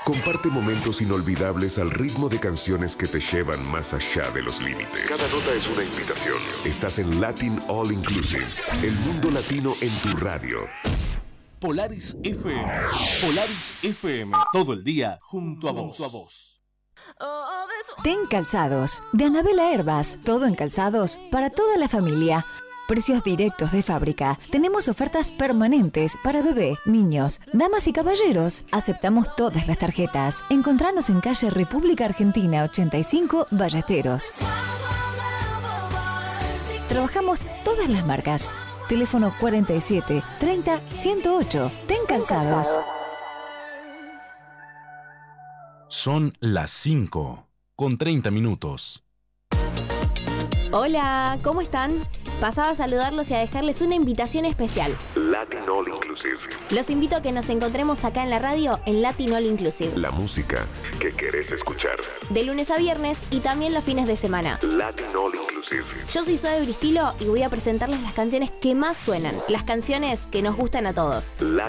Comparte momentos inolvidables al ritmo de canciones que te llevan más allá de los límites. Cada nota es una invitación. Estás en Latin All Inclusive, el mundo latino en tu radio. Polaris FM. Polaris FM. Todo el día junto a vos. Ten Calzados, de Anabela Herbas. Todo en calzados para toda la familia. Precios directos de fábrica. Tenemos ofertas permanentes para bebé, niños, damas y caballeros. Aceptamos todas las tarjetas. Encontranos en calle República Argentina 85, Ballesteros. Trabajamos todas las marcas. Teléfono 47 30 108. Ten Calzados. Son las 5:30. Hola, ¿cómo están? Pasaba a saludarlos y a dejarles una invitación especial. Latin All Inclusive. Los invito a que nos encontremos acá en la radio en Latin All Inclusive. La música que querés escuchar. De lunes a viernes y también los fines de semana. Latin All Inclusive. Yo soy Zoe Bristilo y voy a presentarles las canciones que más suenan. Las canciones que nos gustan a todos.